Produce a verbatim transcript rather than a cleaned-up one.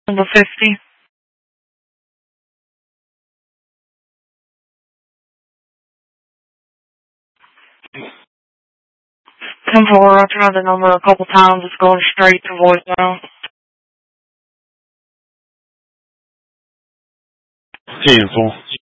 Number fifty. ten four, I tried the number a couple times. It's going straight to voicemail. ten four.